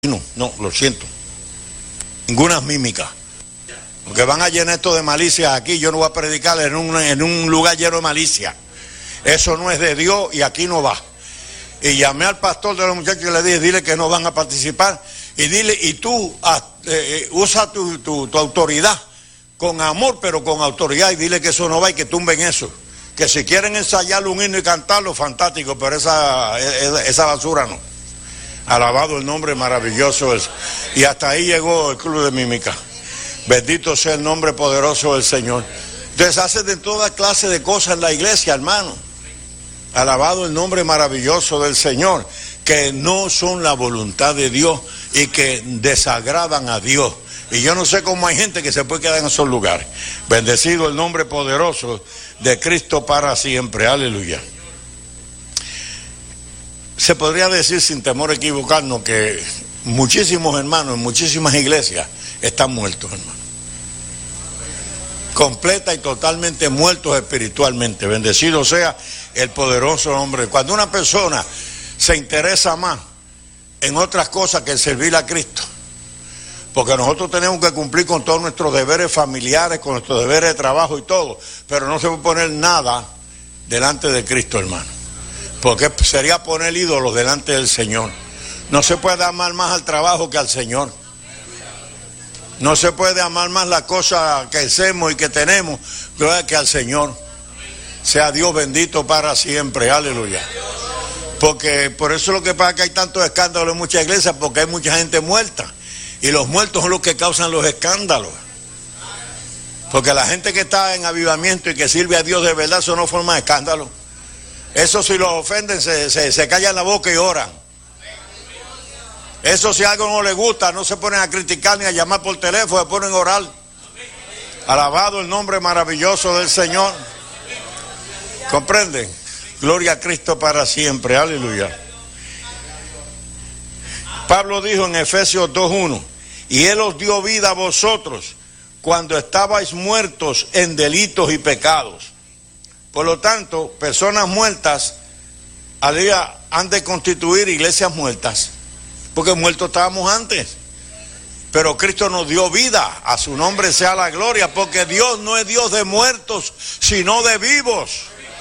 No, lo siento. Ninguna mímica. Porque van a llenar esto de malicia aquí. Yo no voy a predicar en un lugar lleno de malicia. Eso no es de Dios y aquí no va. Y llamé al pastor de los muchachos y le dije, dile que no van a participar. Y dile, y tú usa tu autoridad con amor, pero con autoridad. Y dile que eso no va y que tumben eso. Que si quieren ensayarlo un himno y cantarlo, fantástico, pero esa basura no. Alabado el nombre maravilloso. Y hasta ahí llegó el club de mímica. Bendito sea el nombre poderoso del Señor. Entonces hacen de toda clase de cosas en la iglesia, hermano. Alabado el nombre maravilloso del Señor, que no son la voluntad de Dios y que desagradan a Dios. Y yo no sé cómo hay gente que se puede quedar en esos lugares. Bendecido el nombre poderoso de Cristo para siempre. Aleluya. Se podría decir sin temor a equivocarnos que muchísimos hermanos en muchísimas iglesias están muertos, hermano. Completa y totalmente muertos espiritualmente. Bendecido sea el poderoso nombre. Cuando una persona se interesa más en otras cosas que en servir a Cristo, porque nosotros tenemos que cumplir con todos nuestros deberes familiares, con nuestros deberes de trabajo y todo, pero no se puede poner nada delante de Cristo, hermano, porque sería poner ídolos delante del Señor. No se puede amar más al trabajo que al Señor. No se puede amar más las cosas que hacemos y que tenemos que al Señor. Sea Dios bendito para siempre, aleluya. Porque por eso es lo que pasa, que hay tantos escándalos en muchas iglesias, porque hay mucha gente muerta. Y los muertos son los que causan los escándalos. Porque la gente que está en avivamiento y que sirve a Dios de verdad, eso no forma escándalo. Eso si los ofenden, se callan la boca y oran. Eso si algo no les gusta, no se ponen a criticar ni a llamar por teléfono, se ponen a orar. Alabado el nombre maravilloso del Señor. ¿Comprenden? Gloria a Cristo para siempre, aleluya. Pablo dijo en Efesios 2:1, y Él os dio vida a vosotros cuando estabais muertos en delitos y pecados. Por lo tanto, personas muertas han de constituir iglesias muertas, porque muertos estábamos antes. Pero Cristo nos dio vida, a su nombre sea la gloria, porque Dios no es Dios de muertos, sino de vivos.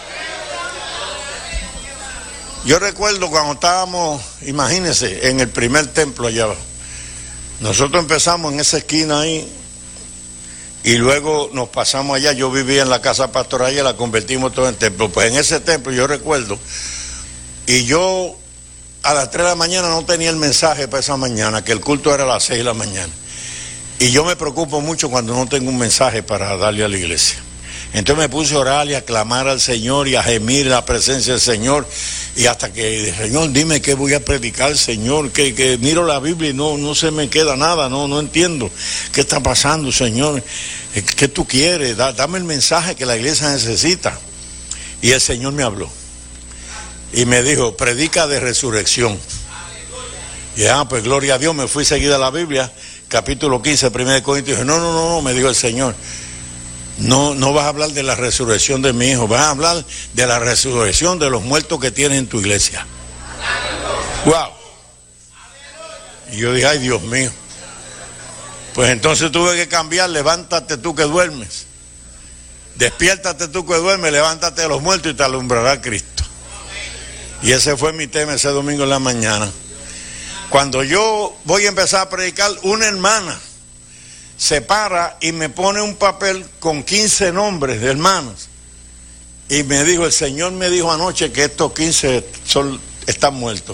Yo recuerdo cuando estábamos, imagínense, en el primer templo allá abajo. Nosotros empezamos en esa esquina ahí y luego nos pasamos allá. Yo vivía en la casa pastoral y la convertimos todo en templo. Pues en ese templo yo recuerdo, y yo a las 3 de la mañana no tenía el mensaje para esa mañana, que el culto era a las 6 de la mañana. Y yo me preocupo mucho cuando no tengo un mensaje para darle a la iglesia. Entonces me puse a orar y a clamar al Señor y a gemir la presencia del Señor. Y hasta que, Señor, dime qué voy a predicar, Señor, que miro la Biblia y no se me queda nada, no entiendo qué está pasando, Señor. ¿Qué tú quieres? Dame el mensaje que la iglesia necesita. Y el Señor me habló. Y me dijo, predica de resurrección. Y pues gloria a Dios, me fui seguida a la Biblia, capítulo 15, 1 Corintios. Y dije, no, me dijo el Señor. No vas a hablar de la resurrección de mi hijo, vas a hablar de la resurrección de los muertos que tienes en tu iglesia. ¡Wow! Y yo dije, ay Dios mío. Pues entonces tuve que cambiar, levántate tú que duermes. Despiértate tú que duermes, levántate de los muertos y te alumbrará Cristo. Y ese fue mi tema ese domingo en la mañana. Cuando yo voy a empezar a predicar, una hermana se para y me pone un papel con 15 nombres de hermanos. Y me dijo, el Señor me dijo anoche que estos 15 están muertos.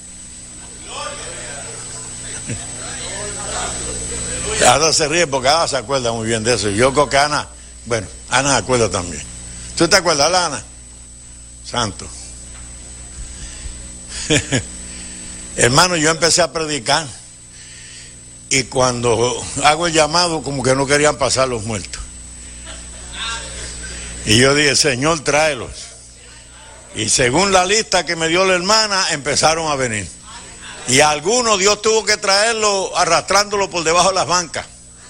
Ahora se ríe porque Ana se acuerda muy bien de eso. Yo creo que Ana se acuerda también. ¿Tú te acuerdas, Ana? Santo. Hermano, yo empecé a predicar. Y cuando hago el llamado, como que no querían pasar los muertos. Y yo dije, Señor, tráelos. Y según la lista que me dio la hermana, empezaron a venir. Y a algunos Dios tuvo que traerlo arrastrándolo por debajo de las bancas.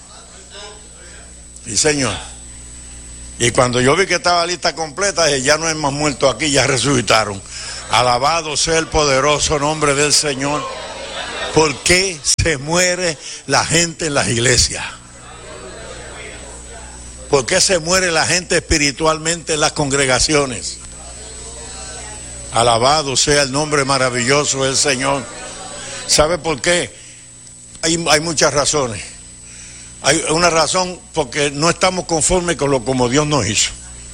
Y Señor. Y cuando yo vi que estaba la lista completa, dije, ya no hay más muertos aquí, ya resucitaron. Alabado sea el poderoso nombre del Señor. ¿Por qué se muere la gente en las iglesias? ¿Por qué se muere la gente espiritualmente en las congregaciones? Alabado sea el nombre maravilloso del Señor. ¿Sabe por qué? Hay muchas razones. Hay una razón porque no estamos conformes con lo como Dios nos hizo.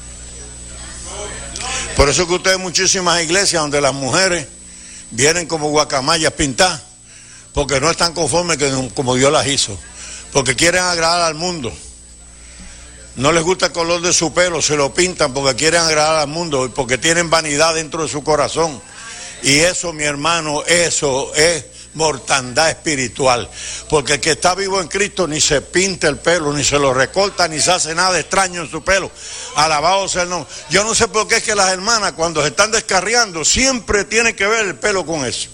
Por eso que ustedes muchísimas iglesias donde las mujeres vienen como guacamayas pintadas, porque no están conformes como Dios las hizo, porque quieren agradar al mundo. No les gusta el color de su pelo, se lo pintan porque quieren agradar al mundo y porque tienen vanidad dentro de su corazón. Y eso, mi hermano, eso es mortandad espiritual, porque el que está vivo en Cristo ni se pinta el pelo, ni se lo recorta, ni se hace nada extraño en su pelo. Alabado sea el nombre. Yo no sé por qué es que las hermanas cuando se están descarriando siempre tienen que ver el pelo con eso.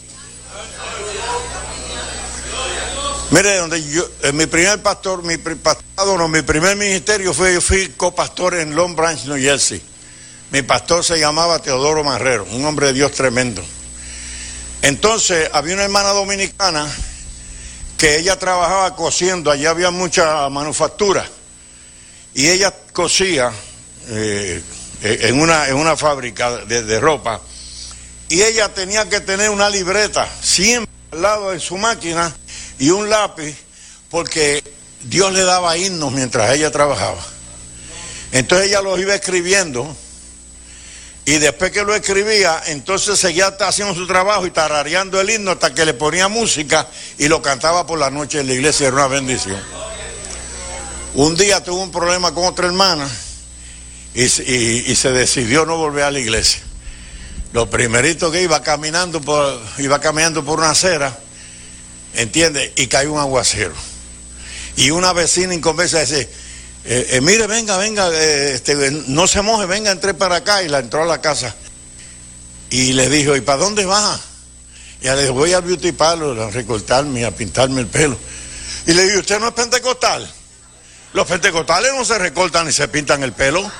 Mire, donde yo, mi primer ministerio yo fui copastor en Long Branch, New Jersey. Mi pastor se llamaba Teodoro Marrero, un hombre de Dios tremendo. Entonces había una hermana dominicana que ella trabajaba cosiendo, allá había mucha manufactura y ella cosía en una fábrica de ropa, y ella tenía que tener una libreta siempre al lado de su máquina y un lápiz, porque Dios le daba himnos mientras ella trabajaba. Entonces ella los iba escribiendo. Y después que lo escribía, entonces seguía haciendo su trabajo y tarareando el himno hasta que le ponía música y lo cantaba por la noche en la iglesia. Era una bendición. Un día tuvo un problema con otra hermana y se decidió no volver a la iglesia. Lo primerito que iba caminando por una acera, ¿entiende? Y cayó un aguacero. Y una vecina inconversa dice: mire, venga, no se moje, venga, entré para acá. Y la entró a la casa y le dijo: ¿y para dónde vas? Y ella le dijo: voy al beauty parlor a recortarme, a pintarme el pelo. Y le dijo: ¿usted no es pentecostal? Los pentecostales no se recortan ni se pintan el pelo.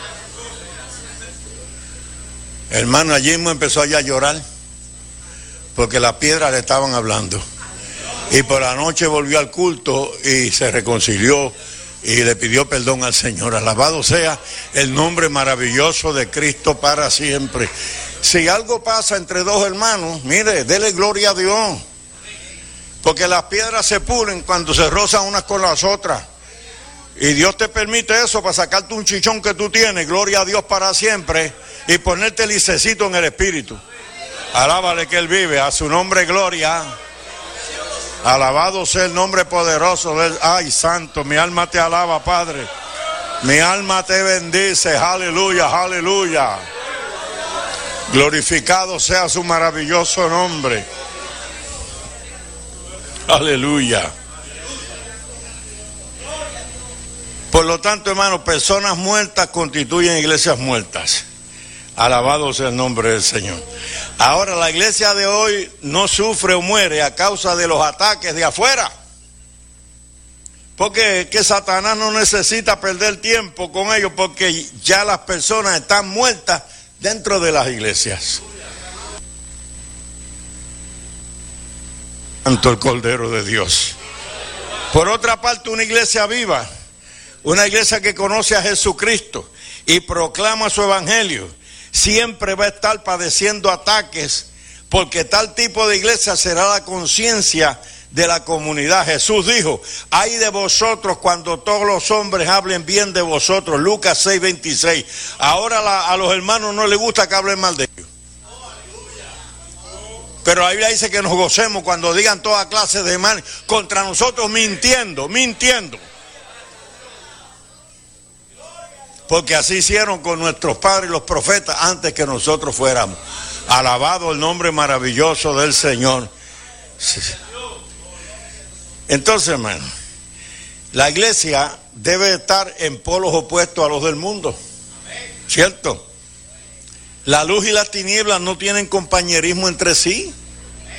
Hermano, allí mismo empezó allá a llorar porque las piedras le estaban hablando. Y por la noche volvió al culto y se reconcilió y le pidió perdón al Señor. Alabado sea el nombre maravilloso de Cristo para siempre. Si algo pasa entre dos hermanos, mire, dele gloria a Dios, porque las piedras se pulen cuando se rozan unas con las otras, y Dios te permite eso para sacarte un chichón que tú tienes, gloria a Dios para siempre, y ponerte licecito en el espíritu. Alábale que Él vive, a su nombre gloria. Alabado sea el nombre poderoso de Él. Ay, santo, mi alma te alaba, Padre. Mi alma te bendice. Aleluya, aleluya. Glorificado sea su maravilloso nombre. Aleluya. Por lo tanto, hermanos, personas muertas constituyen iglesias muertas. Alabado sea el nombre del Señor. Ahora, la iglesia de hoy no sufre o muere a causa de los ataques de afuera, porque que Satanás no necesita perder tiempo con ellos, porque ya las personas están muertas dentro de las iglesias. Santo el Cordero de Dios. Por otra parte, una iglesia viva, una iglesia que conoce a Jesucristo y proclama su evangelio, siempre va a estar padeciendo ataques, porque tal tipo de iglesia será la conciencia de la comunidad. Jesús dijo: ay de vosotros cuando todos los hombres hablen bien de vosotros. Lucas 6:26. Ahora a los hermanos no les gusta que hablen mal de ellos, pero la Biblia dice que nos gocemos cuando digan toda clase de mal contra nosotros, mintiendo. Porque así hicieron con nuestros padres los profetas antes que nosotros fuéramos. Alabado el nombre maravilloso del Señor. Sí. Entonces, hermano, la iglesia debe estar en polos opuestos a los del mundo, ¿cierto? La luz y las tinieblas no tienen compañerismo entre sí.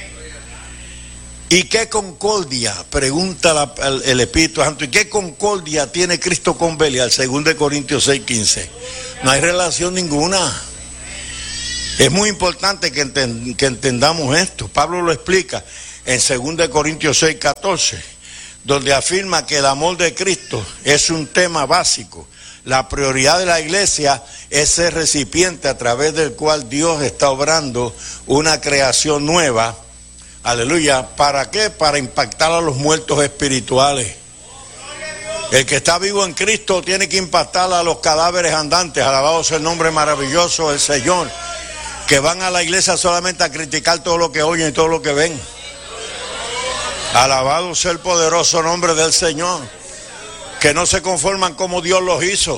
¿Y qué concordia? Pregunta el Espíritu Santo. ¿Y qué concordia tiene Cristo con Belial? 2 Corintios 6:15. No hay relación ninguna. Es muy importante que entendamos esto. Pablo lo explica. en 2 Corintios 6:14, donde afirma que el amor de Cristo es un tema básico. La prioridad de la iglesia es ser recipiente a través del cual Dios está obrando una creación nueva. Aleluya. ¿Para qué? Para impactar a los muertos espirituales. El que está vivo en Cristo tiene que impactar a los cadáveres andantes. Alabado sea el nombre maravilloso del Señor. Que van a la iglesia solamente a criticar todo lo que oyen y todo lo que ven. Alabado sea el poderoso nombre del Señor. Que no se conforman como Dios los hizo.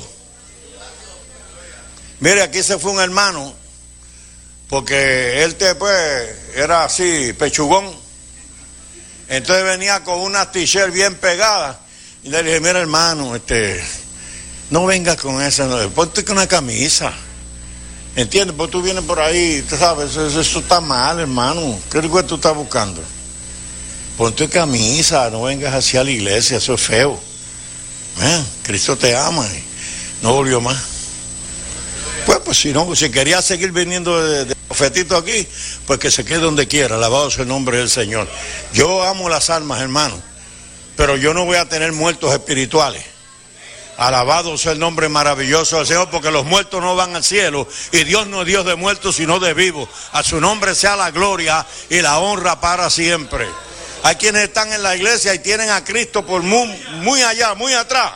Mire, aquí se fue un hermano, porque él era así, pechugón. Entonces venía con una t-shirt bien pegada. Y le dije, mira hermano, no vengas con esa, ponte con una camisa. ¿Entiendes? Pues tú vienes por ahí, tú sabes, eso está mal, hermano. ¿Qué es lo que tú estás buscando? Ponte camisa, no vengas hacia la iglesia, eso es feo. Cristo te ama y no volvió más. Pues si quería seguir viniendo de profetito aquí, pues que se quede donde quiera. Alabado sea el nombre del Señor. Yo amo las almas, hermano, pero yo no voy a tener muertos espirituales. Alabado sea el nombre maravilloso del Señor, porque los muertos no van al cielo y Dios no es Dios de muertos sino de vivos. A su nombre sea la gloria y la honra para siempre. Hay quienes están en la iglesia y tienen a Cristo por muy allá, muy atrás.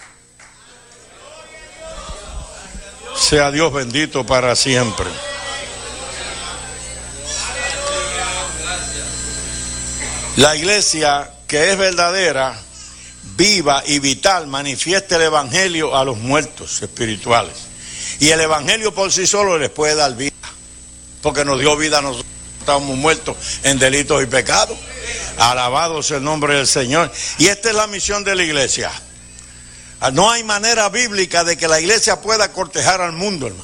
Sea Dios bendito para siempre. La iglesia que es verdadera, viva y vital, manifiesta el evangelio a los muertos espirituales. Y el evangelio por sí solo les puede dar vida, porque nos dio vida a nosotros. Estábamos muertos en delitos y pecados. Alabado sea el nombre del Señor. Y esta es la misión de la iglesia. No hay manera bíblica de que la iglesia pueda cortejar al mundo, hermano.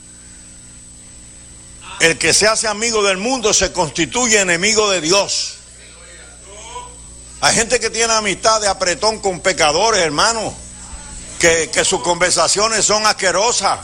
El que se hace amigo del mundo se constituye enemigo de Dios. Hay gente que tiene amistad de apretón con pecadores, hermano, que sus conversaciones son asquerosas.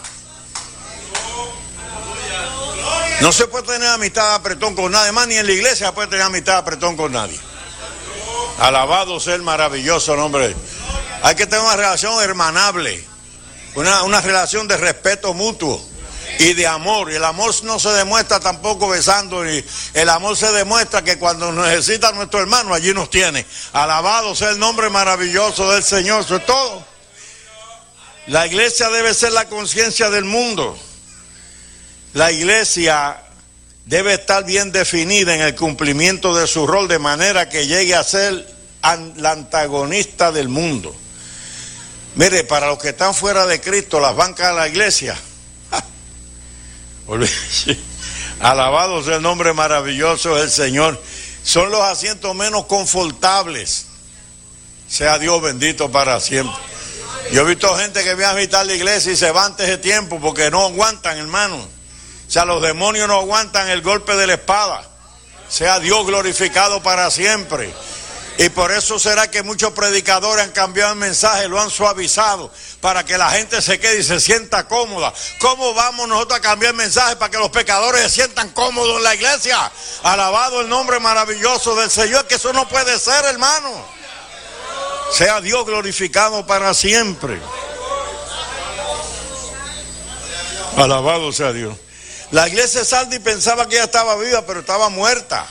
No se puede tener amistad de apretón con nadie, más ni en la iglesia se puede tener amistad de apretón con nadie. Alabado sea el maravilloso nombre. Hay que tener una relación hermanable, una relación de respeto mutuo y de amor. Y el amor no se demuestra tampoco besando, y el amor se demuestra que cuando necesita a nuestro hermano, allí nos tiene. Alabado sea el nombre maravilloso del Señor. Eso es todo. La iglesia debe ser la conciencia del mundo. La iglesia debe estar bien definida en el cumplimiento de su rol, de manera que llegue a ser la antagonista del mundo. Mire, para los que están fuera de Cristo, las bancas de la iglesia, alabado sea el nombre maravilloso del Señor, son los asientos menos confortables. Sea Dios bendito para siempre. Yo he visto gente que viene a visitar la iglesia y se va antes de tiempo porque no aguantan, hermano. O sea, los demonios no aguantan el golpe de la espada. Sea Dios glorificado para siempre. Y por eso será que muchos predicadores han cambiado el mensaje, lo han suavizado, para que la gente se quede y se sienta cómoda. ¿Cómo vamos nosotros a cambiar el mensaje para que los pecadores se sientan cómodos en la iglesia? Alabado el nombre maravilloso del Señor, que eso no puede ser, hermano. Sea Dios glorificado para siempre. Alabado sea Dios. La iglesia de Sardis pensaba que ella estaba viva, pero estaba muerta.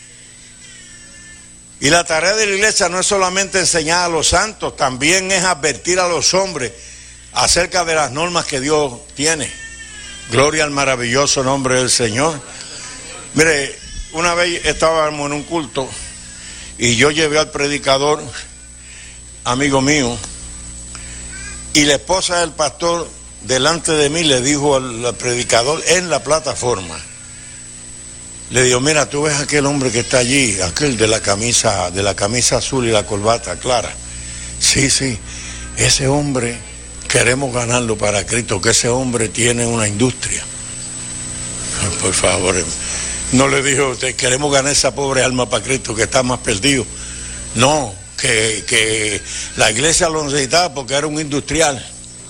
Y la tarea de la iglesia no es solamente enseñar a los santos, también es advertir a los hombres acerca de las normas que Dios tiene. Gloria al maravilloso nombre del Señor. Mire, una vez estábamos en un culto y yo llevé al predicador, amigo mío, y la esposa del pastor delante de mí le dijo al predicador en la plataforma, le digo, mira, tú ves aquel hombre que está allí, aquel de la camisa azul y la corbata clara. Sí, ese hombre queremos ganarlo para Cristo, que ese hombre tiene una industria. Por favor, no le dijo, queremos ganar esa pobre alma para Cristo que está más perdido. No, que la iglesia lo necesitaba porque era un industrial.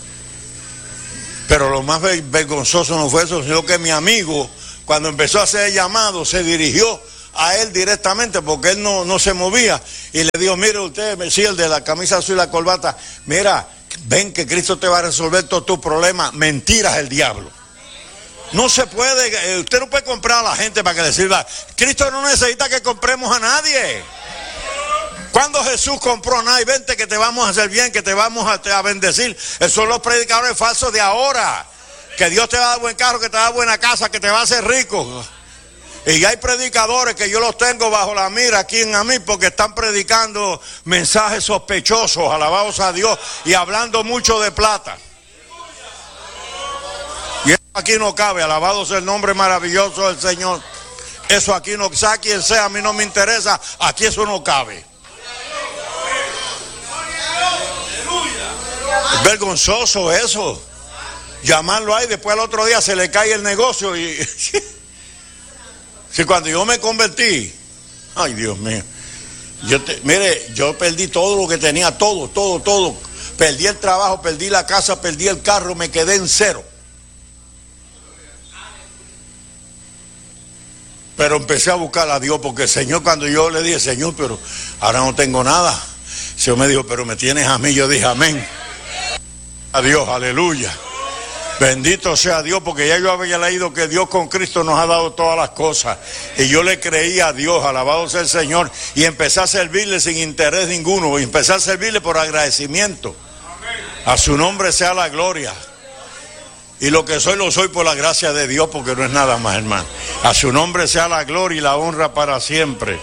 Pero lo más vergonzoso no fue eso, sino que mi amigo, cuando empezó a hacer el llamado, se dirigió a él directamente porque él no se movía. Y le dijo, mire usted, sí, el de la camisa azul y la corbata, mira, ven que Cristo te va a resolver todos tus problemas. Mentiras el diablo. No se puede, usted no puede comprar a la gente para que le sirva. Cristo no necesita que compremos a nadie. Cuando Jesús compró a nadie, vente que te vamos a hacer bien, que te vamos a bendecir. Esos son los predicadores falsos de ahora. Que Dios te va a dar buen carro, que te va a dar buena casa, que te va a hacer rico. Y hay predicadores que yo los tengo bajo la mira aquí en mí porque están predicando mensajes sospechosos, alabados a Dios, y hablando mucho de plata. Y eso aquí no cabe, alabado sea el nombre maravilloso del Señor. Eso aquí no, sea quien sea, a mí no me interesa, aquí eso no cabe. Es vergonzoso eso. Llamarlo ahí, después al otro día se le cae el negocio y... Si cuando yo me convertí, ay Dios mío, mire, yo perdí todo lo que tenía, todo. Perdí el trabajo, perdí la casa, perdí el carro, me quedé en cero. Pero empecé a buscar a Dios porque el Señor, cuando yo le dije, Señor, pero ahora no tengo nada. El Señor me dijo, pero me tienes a mí. Yo dije, amén. A Dios, aleluya. Bendito sea Dios, porque ya yo había leído que Dios con Cristo nos ha dado todas las cosas. Y yo le creí a Dios, alabado sea el Señor. Y empecé a servirle sin interés ninguno. Y empecé a servirle por agradecimiento. A su nombre sea la gloria. Y lo que soy, lo soy por la gracia de Dios, porque no es nada más, hermano. A su nombre sea la gloria y la honra para siempre.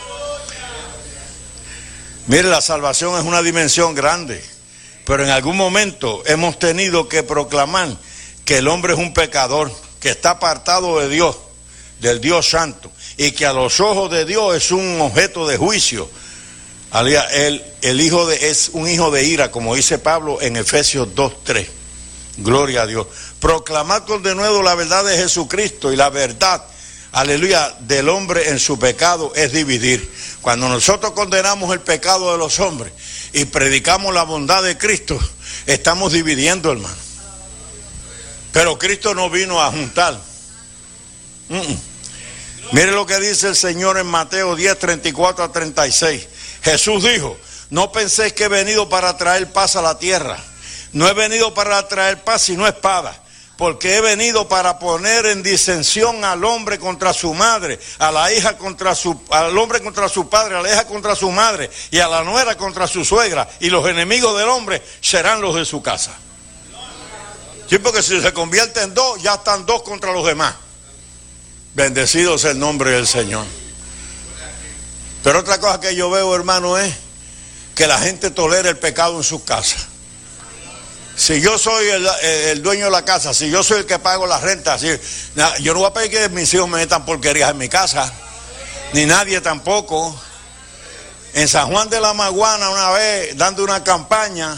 Mire, la salvación es una dimensión grande. Pero en algún momento hemos tenido que proclamar que el hombre es un pecador, que está apartado de Dios, del Dios santo, y que a los ojos de Dios es un objeto de juicio. El hijo es un hijo de ira, como dice Pablo en Efesios 2:3. Gloria a Dios. Proclamar con denuedo la verdad de Jesucristo, y la verdad, aleluya, del hombre en su pecado es dividir. Cuando nosotros condenamos el pecado de los hombres y predicamos la bondad de Cristo, estamos dividiendo, hermano. Pero Cristo no vino a juntar. Mire lo que dice el Señor en Mateo 10:34-36. Jesús dijo, no penséis que he venido para traer paz a la tierra. No he venido para traer paz sino espada. Porque he venido para poner en disensión al hombre contra su madre, al hombre contra su padre, a la hija contra su madre, y a la nuera contra su suegra. Y los enemigos del hombre serán los de su casa. Sí, porque si se convierte en dos, ya están dos contra los demás. Bendecido sea el nombre del Señor. Pero otra cosa que yo veo, hermano, es que la gente tolera el pecado en sus casas. Si yo soy el dueño de la casa, si yo soy el que pago la renta, yo no voy a pedir que mis hijos me metan porquerías en mi casa, ni nadie tampoco. En San Juan de la Maguana, una vez, dando una campaña,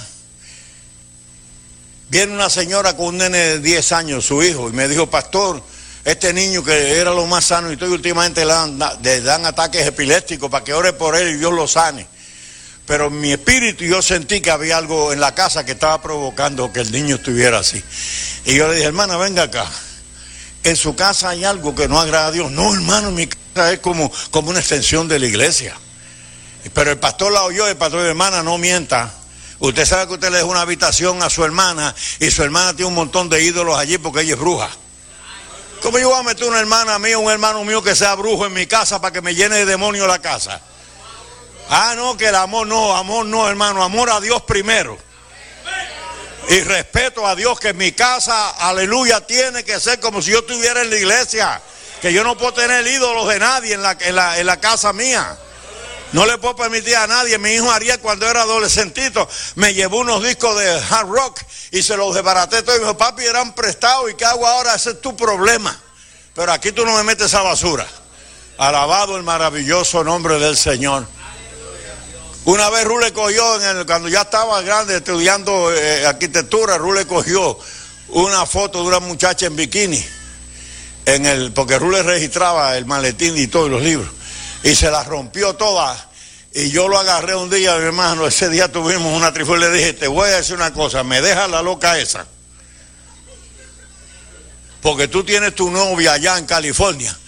viene una señora con un nene de 10 años, su hijo, y me dijo, pastor, este niño que era lo más sano y todo, últimamente le dan ataques epilépticos para que ore por él y Dios lo sane. Pero en mi espíritu yo sentí que había algo en la casa que estaba provocando que el niño estuviera así. Y yo le dije, hermana, venga acá. En su casa hay algo que no agrada a Dios. No, hermano, mi casa es como una extensión de la iglesia. Pero el pastor la oyó, el pastor dijo, hermana, no mienta. Usted sabe que usted le dejó una habitación a su hermana y su hermana tiene un montón de ídolos allí porque ella es bruja. ¿Cómo yo voy a meter una hermana mía, un hermano mío que sea brujo en mi casa para que me llene de demonios la casa? Ah, no, que el amor no, hermano, amor a Dios primero. Y respeto a Dios, que en mi casa, aleluya, tiene que ser como si yo estuviera en la iglesia. Que yo no puedo tener ídolos de nadie en la casa mía. No le puedo permitir a nadie. Mi hijo Ariel, cuando era adolescentito, me llevó unos discos de hard rock y se los desbaraté todo. Y me dijo, papi, eran prestados, ¿y qué hago ahora? Ese es tu problema. Pero aquí tú no me metes esa basura. Alabado el maravilloso nombre del Señor. Una vez Rule cogió, cuando ya estaba grande estudiando arquitectura, Rule cogió una foto de una muchacha en bikini, porque Rule registraba el maletín y todos los libros, y se la rompió toda. Y yo lo agarré un día, mi hermano, ese día tuvimos una trifulca y le dije, te voy a decir una cosa, me deja la loca esa. Porque tú tienes tu novia allá en California.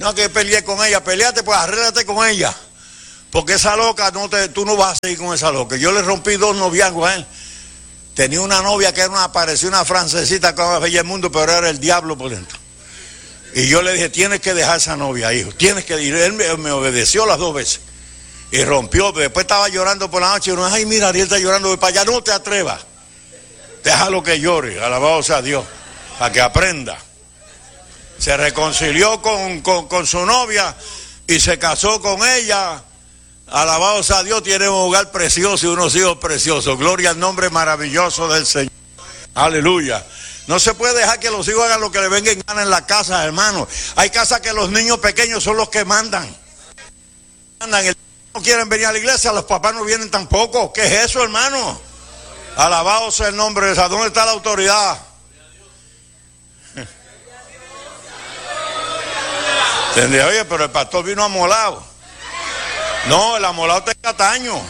No, que peleé con ella. Peleate, pues arréglate con ella. Porque esa loca, tú no vas a seguir con esa loca. Yo le rompí 2 noviazgos a él. Tenía una novia que parecía una francesita con la bella del mundo, pero era el diablo por dentro. Y yo le dije, tienes que dejar esa novia, hijo. Tienes que ir. Él me obedeció las 2 veces. Y rompió. Después estaba llorando por la noche. Y uno, ay, mira, Ariel está llorando. Voy para allá. No te atrevas. Déjalo que llore. Alabado sea Dios. Para que aprenda. Se reconcilió con su novia y se casó con ella. Alabado sea Dios, tiene un hogar precioso y unos hijos preciosos. Gloria al nombre maravilloso del Señor. Aleluya. No se puede dejar que los hijos hagan lo que le venga en gana en la casa, hermano. Hay casas que los niños pequeños son los que mandan. No quieren venir a la iglesia, los papás no vienen tampoco. ¿Qué es eso, hermano? Alabado sea el nombre de Dios. ¿Dónde está la autoridad? Oye, pero el pastor vino amolado. No, el amolado está en Cataño.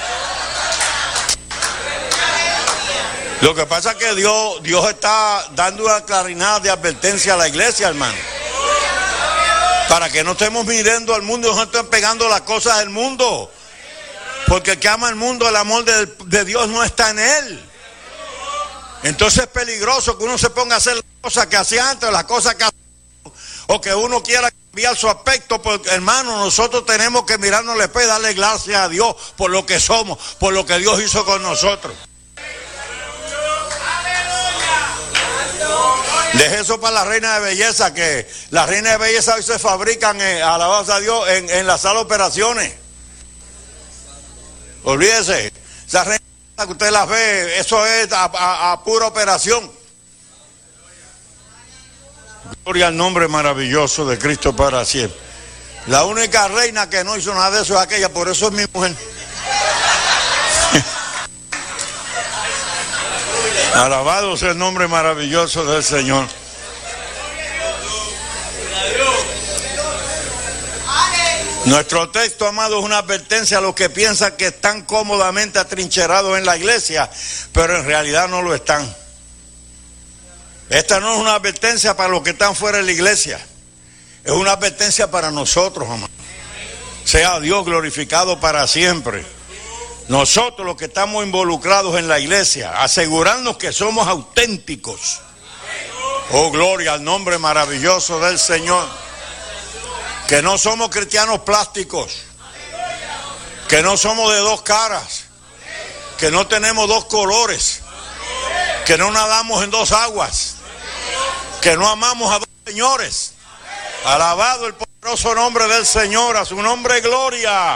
Lo que pasa es que Dios está dando una claridad de advertencia a la iglesia, hermano. Para que no estemos mirando al mundo y no estén pegando las cosas del mundo. Porque el que ama al mundo, el amor de Dios no está en él. Entonces es peligroso que uno se ponga a hacer las cosas que hacía antes, las cosas que hacía, o que uno quiera cambiar su aspecto, porque hermano, nosotros tenemos que mirarnos al espejo y darle gracias a Dios por lo que somos, por lo que Dios hizo con nosotros. Deje eso para la reina de belleza, que las reinas de belleza hoy se fabrican, alabanza a Dios, en la sala de operaciones. Olvídese, esas reinas que usted las ve, eso es a pura operación. Gloria al nombre maravilloso de Cristo para siempre. La única reina que no hizo nada de eso es aquella, por eso es mi mujer. Alabado sea el nombre maravilloso del Señor. Nuestro texto, amado, es una advertencia a los que piensan que están cómodamente atrincherados en la iglesia, pero en realidad no lo están. Esta no es una advertencia para los que están fuera de la iglesia, es una advertencia para nosotros, amado. Sea Dios glorificado para siempre. Nosotros los que estamos involucrados en la iglesia, asegurarnos que somos auténticos. Oh, gloria al nombre maravilloso del Señor. Que no somos cristianos plásticos, que no somos de 2 caras, que no tenemos 2 colores, que no nadamos en 2 aguas, que no amamos a 2 señores. Alabado el poderoso nombre del Señor, a su nombre gloria.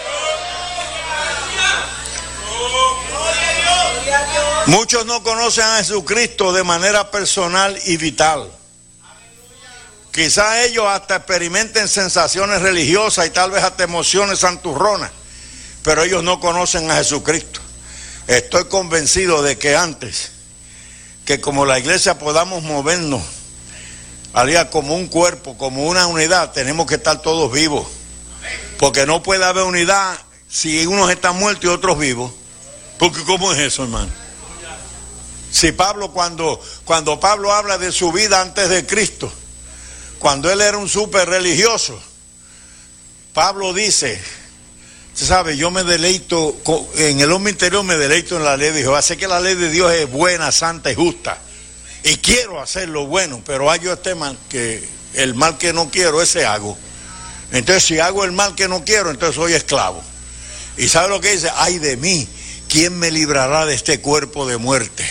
Muchos no conocen a Jesucristo de manera personal y vital. Quizás ellos hasta experimenten sensaciones religiosas y tal vez hasta emociones santurronas, pero ellos no conocen a Jesucristo. Estoy convencido de que antes que como la iglesia podamos movernos como un cuerpo, como una unidad, tenemos que estar todos vivos, porque no puede haber unidad si unos están muertos y otros vivos. Porque ¿cómo es eso, hermano? Si Pablo, cuando Pablo habla de su vida antes de Cristo, cuando él era un súper religioso, Pablo dice, usted sabe, yo me deleito, en el hombre interior me deleito en la ley de Jehová. Sé que la ley de Dios es buena, santa y justa, y quiero hacer lo bueno, pero hay yo este mal, que el mal que no quiero, ese hago. Entonces si hago el mal que no quiero, entonces soy esclavo. Y ¿sabe lo que dice? Ay de mí, ¿quién me librará de este cuerpo de muerte?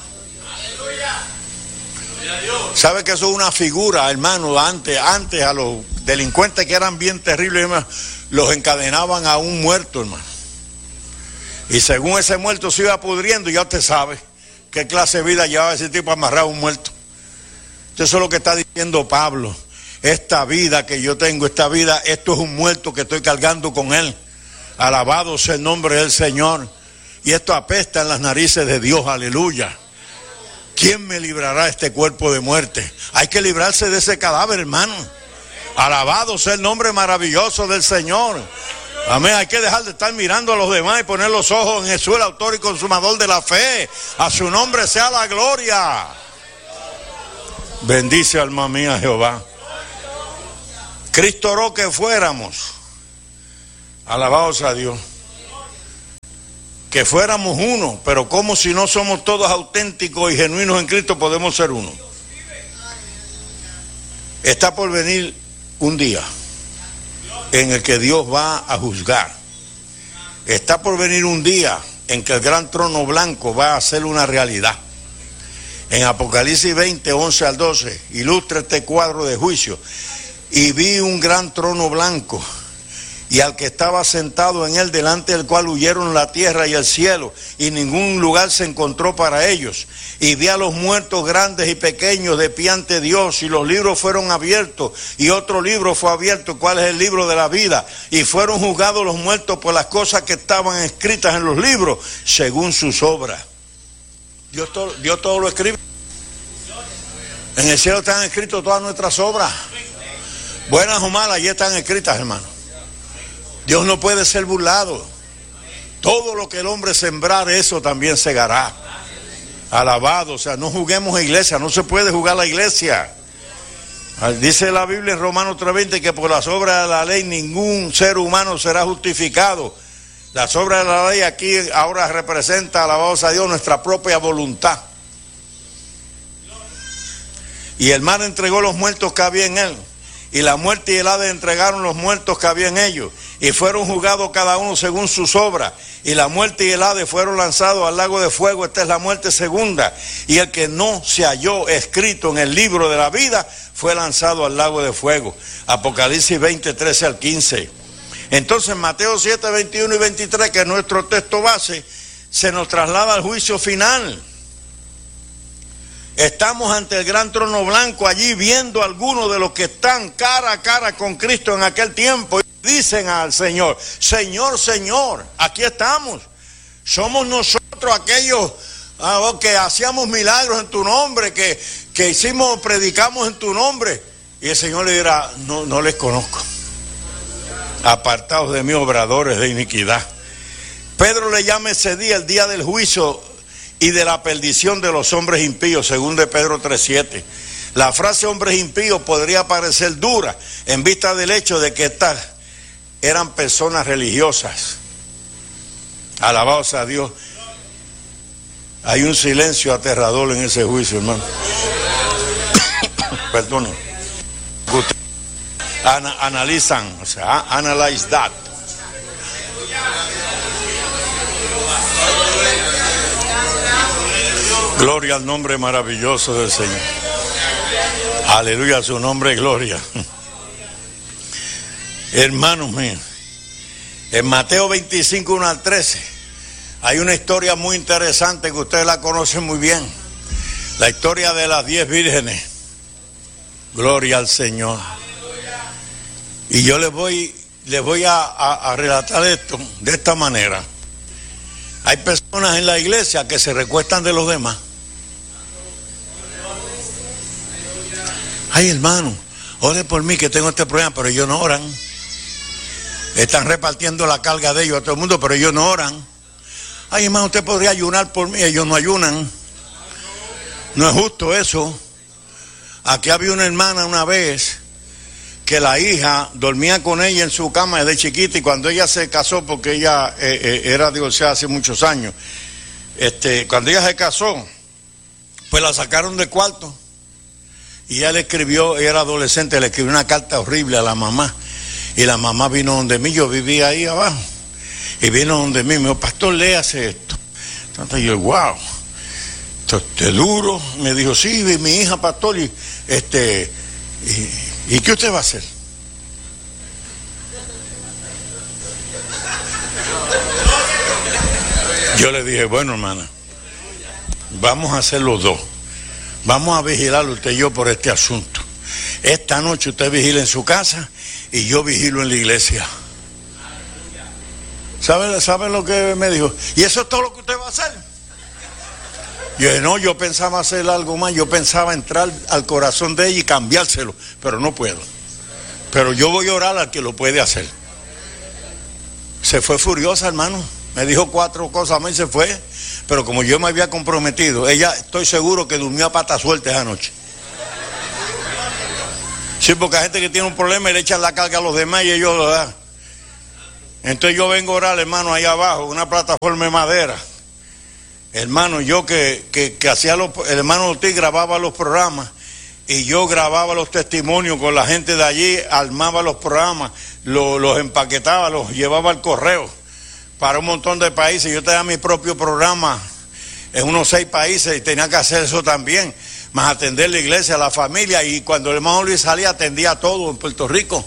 ¿Sabe que eso es una figura, hermano? Antes a los delincuentes que eran bien terribles, hermano, los encadenaban a un muerto, hermano. Y según ese muerto se iba pudriendo, ya usted sabe qué clase de vida llevaba ese tipo amarrado a un muerto. Entonces eso es lo que está diciendo Pablo. Esta vida que yo tengo, esto es un muerto que estoy cargando con él. Alabado sea el nombre del Señor. Y esto apesta en las narices de Dios, aleluya. ¿Quién me librará de este cuerpo de muerte? Hay que librarse de ese cadáver, hermano. Alabado sea el nombre maravilloso del Señor. Amén. Hay que dejar de estar mirando a los demás y poner los ojos en Jesús, el autor y consumador de la fe. A su nombre sea la gloria. Bendice, alma mía, Jehová. Cristo oró que fuéramos, alabados a Dios, que fuéramos uno, pero como si no somos todos auténticos y genuinos en Cristo podemos ser uno. Está por venir un día en el que Dios va a juzgar. Está por venir un día en que el gran trono blanco va a ser una realidad. En Apocalipsis 20, 11 al 12, ilustra este cuadro de juicio. Y vi un gran trono blanco, y al que estaba sentado en él, delante del cual huyeron la tierra y el cielo, y ningún lugar se encontró para ellos. Y vi a los muertos grandes y pequeños de pie ante Dios, y los libros fueron abiertos, y otro libro fue abierto, cuál es el libro de la vida. Y fueron juzgados los muertos por las cosas que estaban escritas en los libros, según sus obras. Dios todo lo escribe. En el cielo están escritas todas nuestras obras. Buenas o malas, allí están escritas, hermano. Dios no puede ser burlado. Todo lo que el hombre sembrar, eso también segará. Alabado, o sea, no juguemos a iglesia, no se puede jugar a la iglesia. Dice la Biblia en Romanos 3:20 que por las obras de la ley ningún ser humano será justificado. Las obras de la ley aquí ahora representa, alabados a Dios, nuestra propia voluntad. Y el mar entregó los muertos que había en él, y la muerte y el Hades entregaron los muertos que había en ellos, y fueron juzgados cada uno según sus obras, y la muerte y el Hades fueron lanzados al lago de fuego. Esta es la muerte segunda, y el que no se halló escrito en el libro de la vida fue lanzado al lago de fuego. Apocalipsis 20, 13 al 15. Entonces Mateo 7, 21 y 23, que es nuestro texto base, se nos traslada al juicio final. Estamos ante el gran trono blanco allí viendo a algunos de los que están cara a cara con Cristo en aquel tiempo. Y dicen al Señor, Señor, Señor, aquí estamos. Somos nosotros aquellos que hacíamos milagros en tu nombre, que predicamos en tu nombre. Y el Señor le dirá, no les conozco. Apartados de mí, obradores de iniquidad. Pedro le llama ese día el día del juicio y de la perdición de los hombres impíos, según de Pedro 3:7. La frase hombres impíos podría parecer dura en vista del hecho de que estas eran personas religiosas. Alabados a Dios. Hay un silencio aterrador en ese juicio, hermano. Perdonen. Analizan, o sea, analyze that. Gloria al nombre maravilloso del Señor. Aleluya, a su nombre, gloria. Hermanos míos, en Mateo 25, 1 al 13, hay una historia muy interesante que ustedes la conocen muy bien. La historia de las 10 vírgenes. Gloria al Señor. Y yo les voy a relatar esto de esta manera. Hay personas en la iglesia que se recuestan de los demás. Ay, hermano, ore por mí que tengo este problema, pero ellos no oran. Están repartiendo la carga de ellos a todo el mundo, pero ellos no oran. Ay, hermano, usted podría ayunar por mí, ellos no ayunan. No es justo eso. Aquí había una hermana una vez que la hija dormía con ella en su cama desde chiquita, y cuando ella se casó, porque ella era divorciada hace muchos años, cuando ella se casó, pues la sacaron del cuarto. Y ella le escribió, ella era adolescente, le escribió una carta horrible a la mamá. Y la mamá vino donde mí, yo vivía ahí abajo. Y vino donde mí, me dijo, pastor, léase esto. Entonces yo, wow, esto es duro. Me dijo, sí, mi hija, pastor, ¿y qué usted va a hacer? Yo le dije, bueno, hermana, vamos a hacer los dos. Vamos a vigilar usted y yo por este asunto. Esta noche usted vigila en su casa y yo vigilo en la iglesia. ¿Sabe lo que me dijo? ¿Y eso es todo lo que usted va a hacer? Yo dije, no, yo pensaba hacer algo más. Yo pensaba entrar al corazón de ella y cambiárselo, pero no puedo. Pero yo voy a orar al que lo puede hacer. Se fue furiosa, hermano. Me dijo 4 cosas más y se fue. Pero como yo me había comprometido, ella, estoy seguro que durmió a pata suelta esa noche. Sí, porque hay gente que tiene un problema y le echan la carga a los demás y ellos lo dan. Entonces yo vengo a orar, hermano, ahí abajo, una plataforma de madera. Hermano, yo que hacía el hermano Ortiz grababa los programas y yo grababa los testimonios con la gente de allí, armaba los programas, los empaquetaba, los llevaba al correo para un montón de países. Yo tenía mi propio programa en unos 6 países y tenía que hacer eso también, más atender la iglesia, la familia, y cuando el hermano Luis salía atendía todo en Puerto Rico.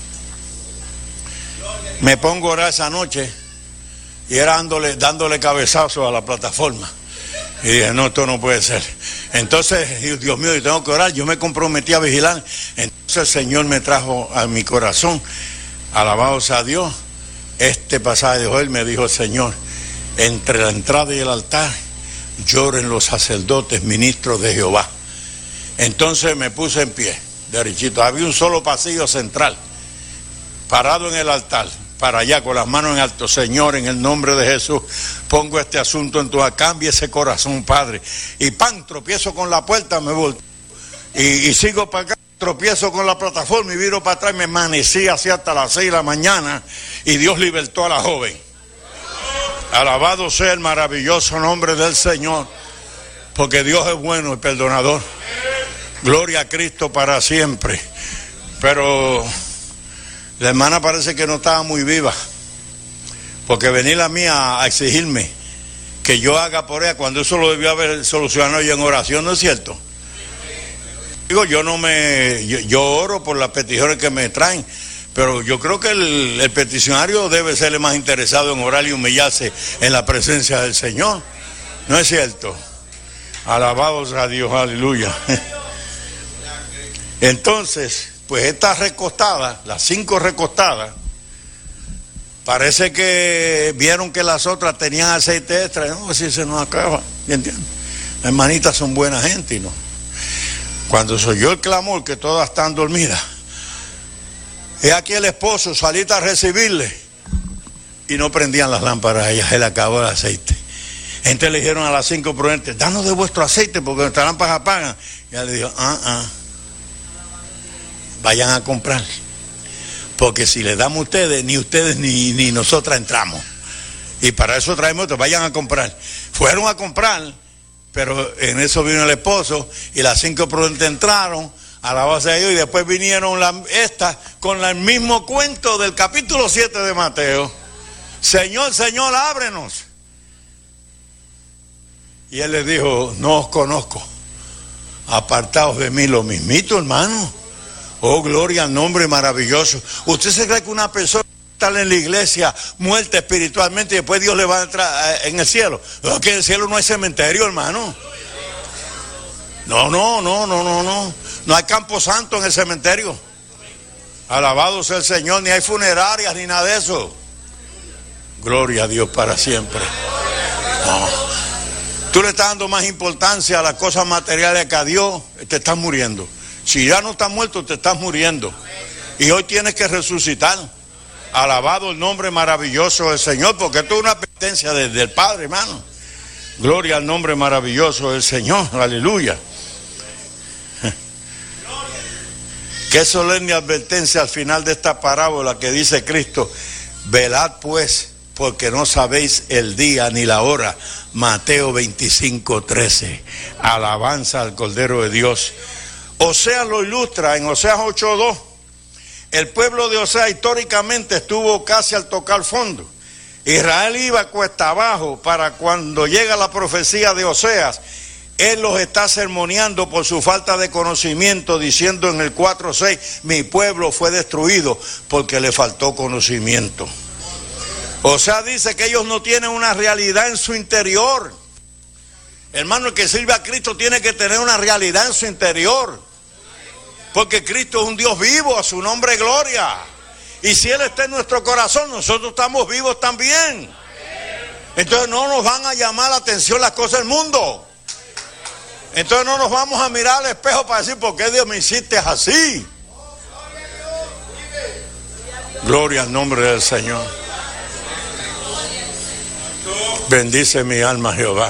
Me pongo a orar esa noche y era dándole cabezazos a la plataforma. Y dije, no, esto no puede ser. Entonces, Dios mío, yo tengo que orar. Yo me comprometí a vigilar. Entonces el Señor me trajo a mi corazón, alabado sea Dios, este pasaje de Joel. Me dijo el Señor, entre la entrada y el altar lloren los sacerdotes, ministros de Jehová. Entonces me puse en pie, derechito. Había un solo pasillo central, parado en el altar, para allá con las manos en alto. Señor, en el nombre de Jesús, pongo este asunto en tu mano, cambia ese corazón, Padre. Y pan, tropiezo con la puerta, me volteo y sigo para acá, tropiezo con la plataforma y viro para atrás. Me amanecí así hasta las 6 de la mañana y Dios libertó a la joven. Alabado sea el maravilloso nombre del Señor, porque Dios es bueno y perdonador. Gloria a Cristo para siempre. Pero la hermana parece que no estaba muy viva, porque venir a mí a exigirme que yo haga por ella cuando eso lo debió haber solucionado yo en oración, ¿no es cierto? Digo, yo oro por las peticiones que me traen, pero yo creo que el peticionario debe ser el más interesado en orar y humillarse en la presencia del Señor, ¿no es cierto? Alabados a Dios, aleluya. Entonces, pues estas recostadas, las 5 recostadas, parece que vieron que las otras tenían aceite extra. No, si se nos acaba, ¿entiendes? Las hermanitas son buena gente, y no. Cuando se oyó el clamor que todas están dormidas, es aquí el esposo, saliste a recibirle, y no prendían las lámparas a ella, se le acabó el aceite. Entonces le dijeron a las 5 prudentes, danos de vuestro aceite porque nuestras lámparas apagan. Y ella le dijo, vayan a comprar, porque si les damos a ustedes ni nosotras entramos, y para eso traemos otros, vayan a comprar. Fueron a comprar, pero en eso vino el esposo y las 5 prudentes entraron a la base de ellos, y después vinieron estas con el mismo cuento del capítulo 7 de Mateo. Señor, Señor, ábrenos. Y él les dijo, no os conozco, apartaos de mí, lo mismito, hermano. Oh, gloria al nombre maravilloso. ¿Usted se cree que una persona está en la iglesia muerta espiritualmente y después Dios le va a entrar en el cielo? No, que en el cielo no hay cementerio, hermano. No. No hay campo santo en el cementerio. Alabado sea el Señor. Ni hay funerarias ni nada de eso. Gloria a Dios para siempre. No. Tú le estás dando más importancia a las cosas materiales que a Dios, te estás muriendo. Si ya no estás muerto, te estás muriendo. Y hoy tienes que resucitar. Alabado el nombre maravilloso del Señor, porque esto es una pertenencia del Padre, hermano. Gloria al nombre maravilloso del Señor. Aleluya. Qué solemne advertencia al final de esta parábola que dice Cristo: velad pues, porque no sabéis el día ni la hora. Mateo 25:13. Alabanza al Cordero de Dios. Oseas lo ilustra en Oseas 8:2. El pueblo de Oseas históricamente estuvo casi al tocar fondo. Israel iba cuesta abajo para cuando llega la profecía de Oseas. Él los está sermoneando por su falta de conocimiento, diciendo en el 4:6, mi pueblo fue destruido porque le faltó conocimiento. Oseas dice que ellos no tienen una realidad en su interior. Hermano, el que sirve a Cristo tiene que tener una realidad en su interior, porque Cristo es un Dios vivo, a su nombre gloria. Y si Él está en nuestro corazón, nosotros estamos vivos también. Entonces no nos van a llamar la atención las cosas del mundo. Entonces no nos vamos a mirar al espejo para decir, ¿por qué Dios me hiciste así? Gloria al nombre del Señor. Bendice mi alma, Jehová.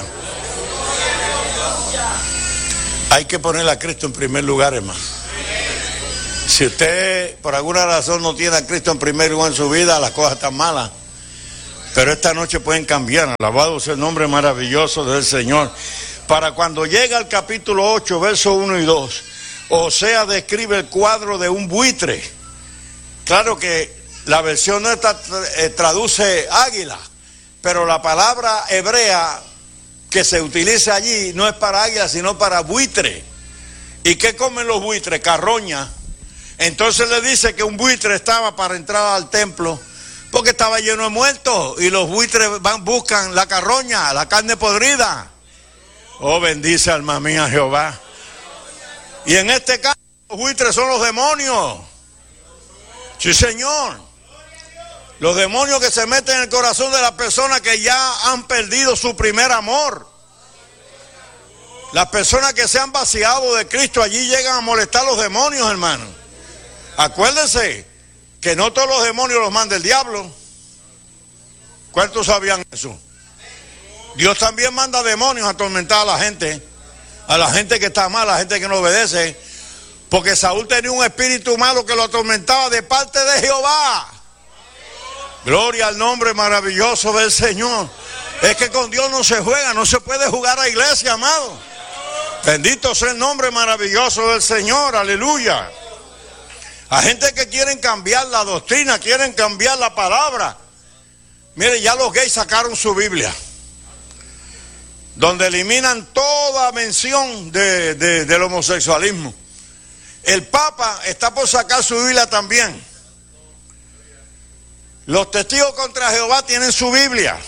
Hay que poner a Cristo en primer lugar, hermano. Si usted por alguna razón no tiene a Cristo en primer lugar en su vida, las cosas están malas. Pero esta noche pueden cambiar. Alabado sea el nombre maravilloso del Señor. Para cuando llega al capítulo 8, versos 1 y 2, Osea describe el cuadro de un buitre. Claro que la versión esta traduce águila, pero la palabra hebrea que se utiliza allí no es para águila, sino para buitre. ¿Y qué comen los buitres? Carroña. Entonces le dice que un buitre estaba para entrar al templo porque estaba lleno de muertos y los buitres buscan la carroña, la carne podrida. Oh, bendice alma mía Jehová. Y en este caso los buitres son los demonios. Sí, Señor. Los demonios que se meten en el corazón de las personas que ya han perdido su primer amor. Las personas que se han vaciado de Cristo, allí llegan a molestar a los demonios, hermano. Acuérdense que no todos los demonios los manda el diablo. ¿Cuántos sabían eso? Dios también manda demonios a atormentar a la gente que está mal, a la gente que no obedece. Porque Saúl tenía un espíritu malo que lo atormentaba de parte de Jehová. Gloria al nombre maravilloso del Señor. Es que con Dios no se juega, no se puede jugar a iglesia, amado. Bendito sea el nombre maravilloso del Señor, aleluya. A gente que quieren cambiar la doctrina, quieren cambiar la palabra. Mire, ya los gays sacaron su Biblia, donde eliminan toda mención del homosexualismo. El Papa está por sacar su Biblia también. Los testigos contra Jehová tienen su Biblia.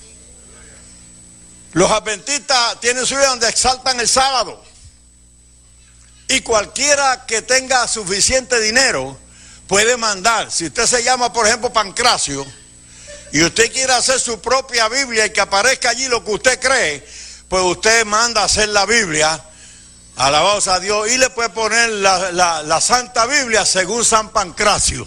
Los adventistas tienen su Biblia donde exaltan el sábado. Y cualquiera que tenga suficiente dinero puede mandar. Si usted se llama, por ejemplo, Pancracio, y usted quiere hacer su propia Biblia y que aparezca allí lo que usted cree, pues usted manda a hacer la Biblia, alabados a Dios, y le puede poner la Santa Biblia según San Pancracio.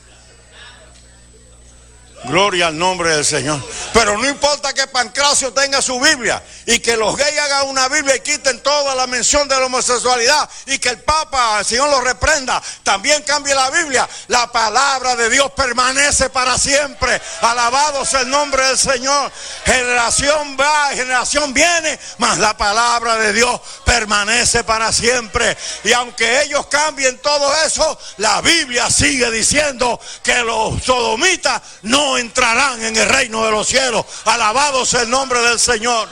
Gloria al nombre del Señor. Pero no importa que Pancracio tenga su Biblia y que los gays hagan una Biblia y quiten toda la mención de la homosexualidad y que el Papa, el Señor lo reprenda, también cambie la Biblia. La palabra de Dios permanece para siempre. Alabado sea el nombre del Señor. Generación va, generación viene, mas la palabra de Dios permanece para siempre. Y aunque ellos cambien todo eso, la Biblia sigue diciendo que los sodomitas no entrarán en el reino de los cielos. Alabado sea el nombre del Señor.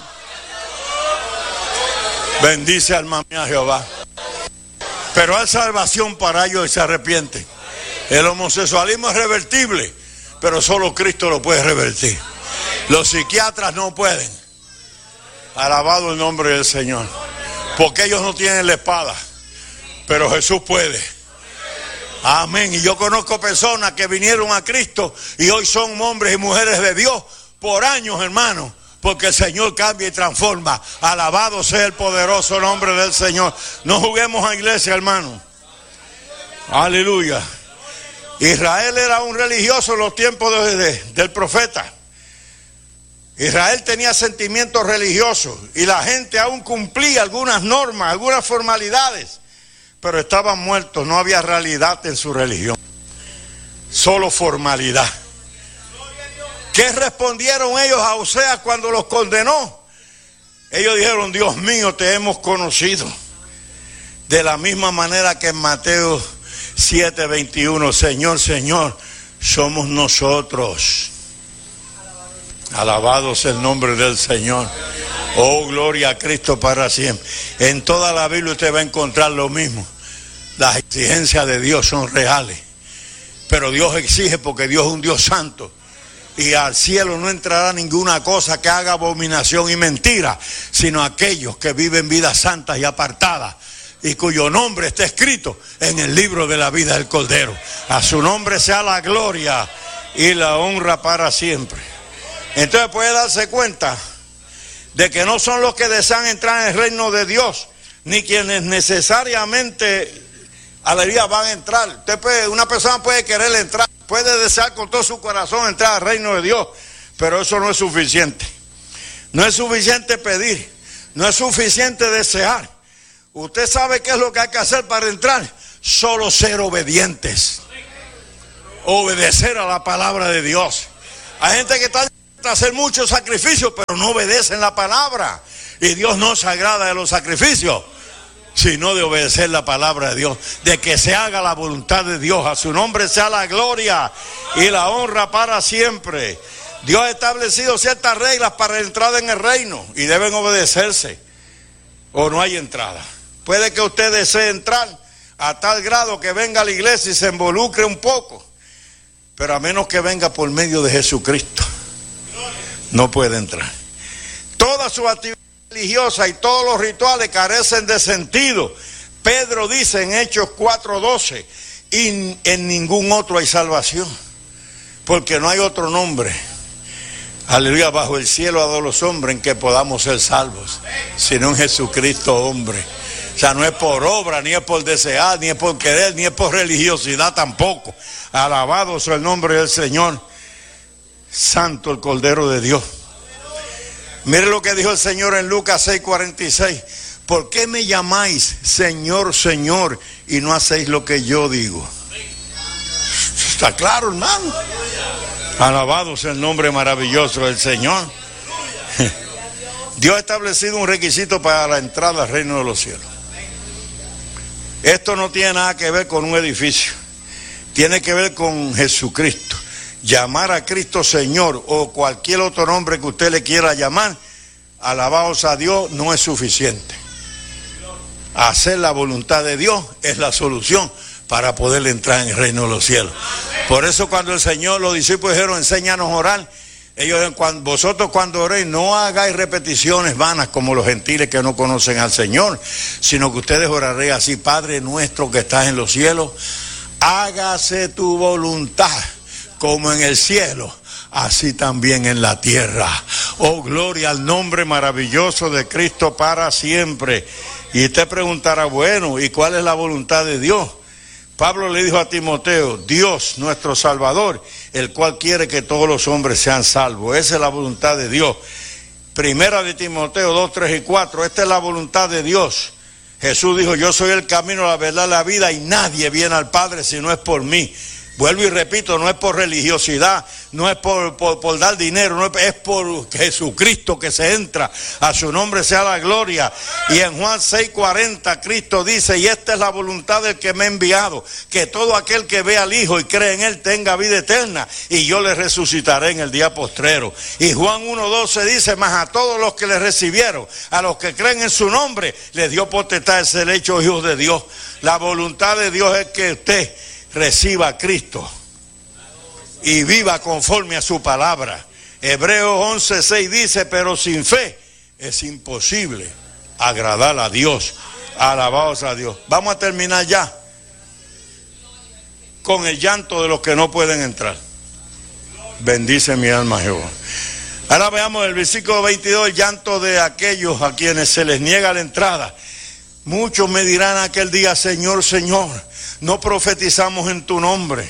Bendice alma mía Jehová. Pero hay salvación para ellos y se arrepienten. El homosexualismo es revertible, pero solo Cristo lo puede revertir. Los psiquiatras no pueden. Alabado el nombre del Señor. Porque ellos no tienen la espada, pero Jesús puede. Amén. Y yo conozco personas que vinieron a Cristo y hoy son hombres y mujeres de Dios por años, hermano, porque el Señor cambia y transforma. Alabado sea el poderoso nombre del Señor. No juguemos a iglesia, hermano. Aleluya. Israel era un religioso en los tiempos del profeta. Israel tenía sentimientos religiosos y la gente aún cumplía algunas normas, algunas formalidades. Pero estaban muertos, no había realidad en su religión, solo formalidad. ¿Qué respondieron ellos a Osea cuando los condenó? Ellos dijeron: Dios mío, te hemos conocido. De la misma manera que en Mateo 7:21, Señor, Señor, somos nosotros. Alabado sea el nombre del Señor. Oh, gloria a Cristo para siempre. En toda la Biblia usted va a encontrar lo mismo. Las exigencias de Dios son reales, pero Dios exige porque Dios es un Dios santo. Y al cielo no entrará ninguna cosa que haga abominación y mentira, sino aquellos que viven vidas santas y apartadas, y cuyo nombre está escrito en el libro de la vida del Cordero. A su nombre sea la gloria y la honra para siempre. Entonces puede darse cuenta de que no son los que desean entrar en el reino de Dios, ni quienes necesariamente aleluya van a entrar. Una persona puede querer entrar, puede desear con todo su corazón entrar al reino de Dios, pero eso no es suficiente. No es suficiente pedir, no es suficiente desear. Usted sabe qué es lo que hay que hacer para entrar. solo ser obedientes. Obedecer a la palabra de Dios. Hay gente que está a hacer muchos sacrificios, pero no obedecen la palabra. Y Dios no se agrada de los sacrificios, sino de obedecer la palabra de Dios, de que se haga la voluntad de Dios. A su nombre sea la gloria y la honra para siempre. Dios ha establecido ciertas reglas para la entrada en el reino y deben obedecerse, o no hay entrada. Puede que usted desee entrar a tal grado que venga a la iglesia y se involucre un poco, pero a menos que venga por medio de Jesucristo, no puede entrar. Toda su actividad religiosa y todos los rituales carecen de sentido. Pedro dice en Hechos 4:12, y en ningún otro hay salvación, porque no hay otro nombre, aleluya, bajo el cielo a todos los hombres en que podamos ser salvos, sino en Jesucristo hombre. O sea, no es por obra, ni es por desear, ni es por querer, ni es por religiosidad tampoco. Alabado sea el nombre del Señor. Santo el Cordero de Dios. Mire lo que dijo el Señor en Lucas 6:46. ¿Por qué me llamáis Señor, Señor, y no hacéis lo que yo digo? ¿Está claro, hermano? Alabado sea el nombre maravilloso del Señor. Dios ha establecido un requisito para la entrada al reino de los cielos. Esto no tiene nada que ver con un edificio. Tiene que ver con Jesucristo. Llamar a Cristo Señor o cualquier otro nombre que usted le quiera llamar, alabados a Dios, no es suficiente. Hacer la voluntad de Dios es la solución para poder entrar en el reino de los cielos. Por eso cuando el Señor, los discípulos dijeron, enséñanos a orar, ellos dijeron, vosotros cuando oréis no hagáis repeticiones vanas como los gentiles que no conocen al Señor, sino que ustedes oraréis así: Padre nuestro que estás en los cielos, hágase tu voluntad como en el cielo, así también en la tierra. Oh, gloria al nombre maravilloso de Cristo para siempre. Y usted preguntará, bueno, ¿y cuál es la voluntad de Dios? Pablo le dijo a Timoteo, Dios nuestro Salvador, el cual quiere que todos los hombres sean salvos. Esa es la voluntad de Dios. Primera de Timoteo 2, 3 y 4, esta es la voluntad de Dios. Jesús dijo, yo soy el camino, la verdad, la vida, y nadie viene al Padre si no es por mí. Vuelvo y repito, no es por religiosidad, no es por dar dinero, no es por Jesucristo que se entra. A su nombre sea la gloria. Y en Juan 6:40 Cristo dice, y esta es la voluntad del que me ha enviado, que todo aquel que ve al Hijo y cree en Él tenga vida eterna, y yo le resucitaré en el día postrero. Y Juan 1:12 dice, mas a todos los que le recibieron, a los que creen en su nombre, les dio potestad de ser hechos hijos de Dios. La voluntad de Dios es que usted reciba a Cristo y viva conforme a su palabra. Hebreos 11:6 dice, pero sin fe es imposible agradar a Dios. Alabados a Dios. Vamos a terminar ya con el llanto de los que no pueden entrar. Bendice mi alma Jehová. Ahora veamos el versículo 22, el llanto de aquellos a quienes se les niega la entrada. Muchos me dirán aquel día, Señor, Señor, no profetizamos en tu nombre.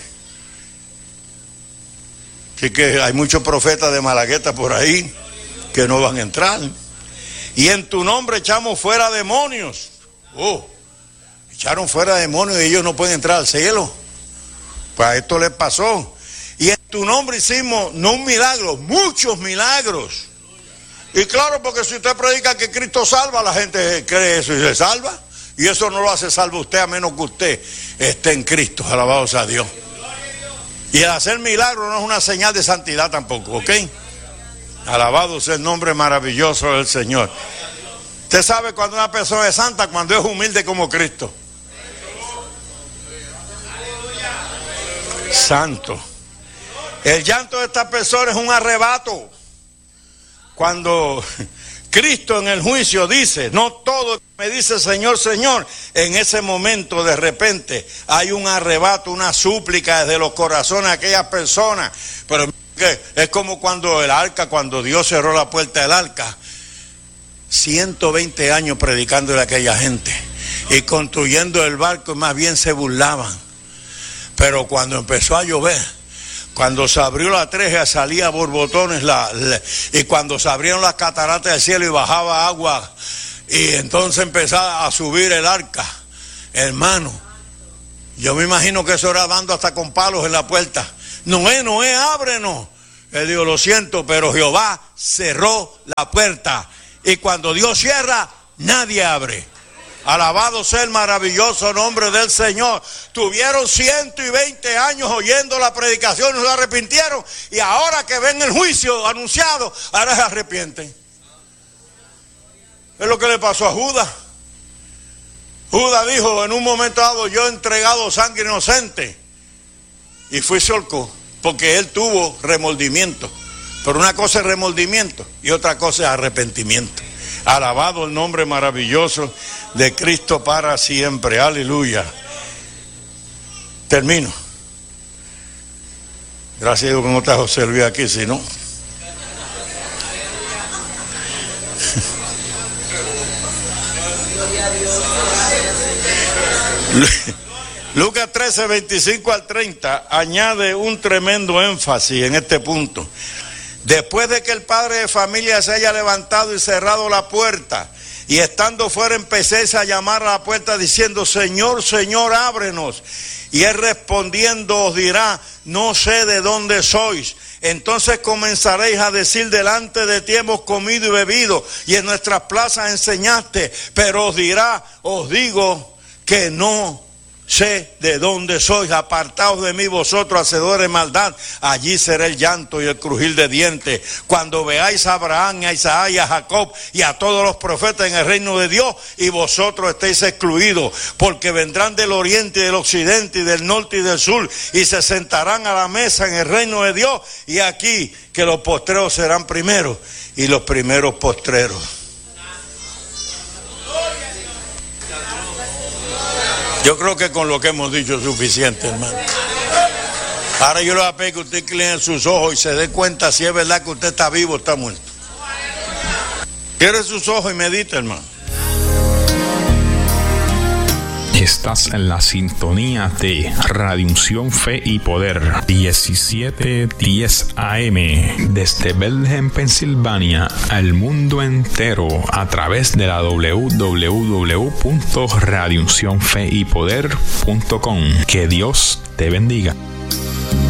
Así que hay muchos profetas de Malagueta por ahí que no van a entrar. Y en tu nombre echamos fuera demonios. Echaron fuera demonios y ellos no pueden entrar al cielo. Pues a esto les pasó. Y en tu nombre hicimos, no un milagro, muchos milagros. Y claro, porque si usted predica que Cristo salva, la gente cree eso y se salva. Y eso no lo hace salvo usted a menos que usted esté en Cristo. Alabado sea Dios. Y el hacer milagros no es una señal de santidad tampoco, ¿ok? Alabado sea el nombre maravilloso del Señor. Usted sabe cuando una persona es santa, cuando es humilde como Cristo. Santo. El llanto de esta persona es un arrebato. Cuando Cristo en el juicio dice, no todo me dice Señor, Señor, en ese momento de repente hay un arrebato, una súplica desde los corazones de aquellas personas. Pero es como cuando el arca, cuando Dios cerró la puerta del arca, 120 años predicándole a aquella gente y construyendo el barco, y más bien se burlaban. Pero cuando empezó a llover, cuando se abrió la treja salía borbotones, y cuando se abrieron las cataratas del cielo y bajaba agua, y entonces empezaba a subir el arca, hermano, Yo me imagino que eso era dando hasta con palos en la puerta. Noé, ábrenos. Él dijo, lo siento, pero Jehová cerró la puerta. Y cuando Dios cierra, nadie abre. Alabado sea el maravilloso nombre del Señor. Tuvieron 120 años oyendo la predicación, no se arrepintieron. Y ahora que ven el juicio anunciado, ahora se arrepienten. Es lo que le pasó a Judas. Judas dijo en un momento dado, yo he entregado sangre inocente. Y fui solco, porque él tuvo remordimiento. Pero una cosa es remordimiento y otra cosa es arrepentimiento. Alabado el nombre maravilloso de Cristo para siempre. Aleluya. Termino. Gracias a Dios que no está José Luis aquí, si no. Lucas 13, 25 al 30 añade un tremendo énfasis en este punto. Después de que el padre de familia se haya levantado y cerrado la puerta, y estando fuera empecéis a llamar a la puerta diciendo, Señor, Señor, ábrenos. Y él respondiendo os dirá, no sé de dónde sois. Entonces comenzaréis a decir, delante de ti hemos comido y bebido, y en nuestras plazas enseñaste. Pero os dirá, os digo que no sé de dónde sois, apartaos de mí vosotros hacedores de maldad, allí será el llanto y el crujir de dientes, cuando veáis a Abraham, a Isaac y a Jacob y a todos los profetas en el reino de Dios, y vosotros estéis excluidos, porque vendrán del oriente y del occidente y del norte y del sur, y se sentarán a la mesa en el reino de Dios, y aquí que los postreros serán primeros y los primeros postreros. Yo creo que con lo que hemos dicho es suficiente, hermano. Ahora yo le voy a pedir que usted incline sus ojos y se dé cuenta si es verdad que usted está vivo o está muerto. Cierre sus ojos y medite, hermano. Estás en la sintonía de Radio Unción, Fe y Poder, 1710 AM, desde Bethlehem, Pensilvania, al mundo entero, a través de la www.radiouncionfeypoder.com. Que Dios te bendiga.